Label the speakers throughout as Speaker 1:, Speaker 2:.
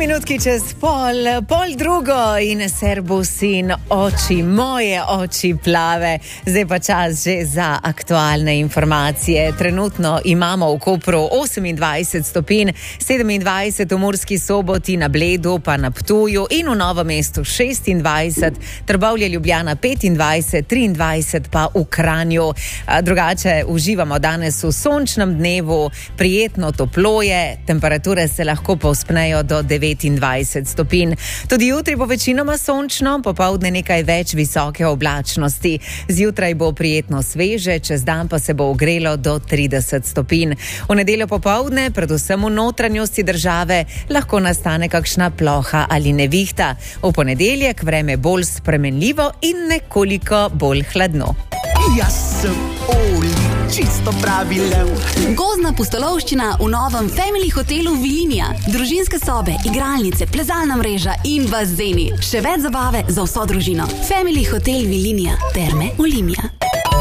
Speaker 1: minutki čez pol drugo in Servus in oči, moje oči plave. Zdaj pa čas že za aktualne informacije. Trenutno imamo v Kopru 28 stopinj, 27 v Murski Soboti, na Bledu pa na Ptuju in v Novem mestu 26, Trbovlje, Ljubljana 25, 23 pa v Kranju. Drugače uživamo danes v sončnem dnevu, prijetno toplo je, temperature se lahko povzpnejo do 29 stopinj. Tudi jutri bo večinoma sončno, popoldne nekaj več visoke oblačnosti. Zjutraj bo prijetno sveže, čez dan pa se bo ogrelo do 30 stopinj. V nedeljo popoldne, predvsem v notranjosti države, lahko nastane kakšna ploha ali nevihta. V ponedeljek vreme bolj spremenljivo in nekoliko bolj hladno.
Speaker 2: Jaz sem Oli, čisto pravi lev.
Speaker 3: Gozdna pustolovščina v novem Family hotelu Vilinija. Družinske sobe, igralnice, plezalna mreža in bazeni. Še več zabave za vso družino. Family hotel Vilinija, Terme Olimia.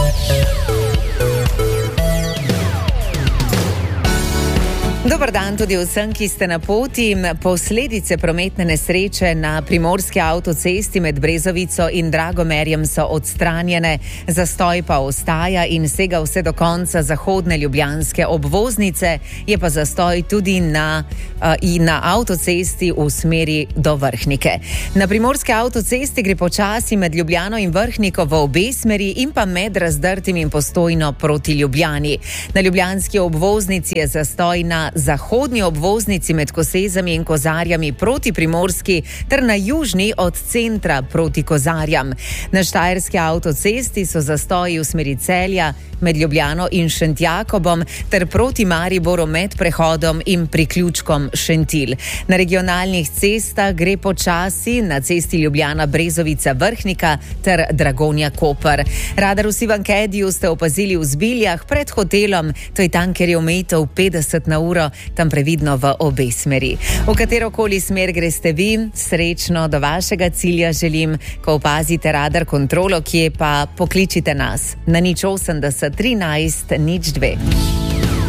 Speaker 1: Dobar dan tudi vsem, ki ste na poti. Posledice prometne nesreče na primorski avtocesti med Brezovico in Dragomerjem so odstranjene. Zastoj pa ostaja in sega vse do konca zahodne ljubljanske obvoznice. Je pa zastoj tudi na avtocesti v smeri do Vrhnike. Na primorski avtocesti gre počasi med Ljubljano in Vrhniko v obe smeri in pa med Razdrtim in Postojno proti Ljubljani. Na ljubljanski obvoznici je zastoj na zahodni obvoznici med Kosezami in Kozarjami proti Primorski ter na južni od centra proti Kozarjam. Na štajerski avtocesti so zastoji v smeri Celja med Ljubljano in Šentjakobom ter proti Mariboru med prehodom in priključkom Šentilj. Na regionalnih cestah gre počasi na cesti Ljubljana-Brezovica Vrhnika ter Dragonja-Koper. Radar v Sivankediju ste opazili v Zbiljah pred hotelom, to je tam, kjer je omejitev 50 na uro, tam previdno v obe smeri. V katerokoli smer greste vi, srečno do vašega cilja želim. Ko opazite radar kontrolo, kje pa pokličite nas na 080 13 02.